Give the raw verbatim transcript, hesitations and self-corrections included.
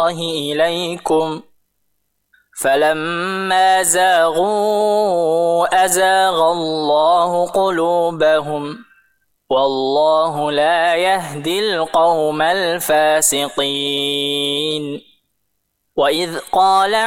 الله إليكم فلما زاغوا أزاغ الله قلوبهم والله لا يهدي القوم الفاسقين. وإذ قال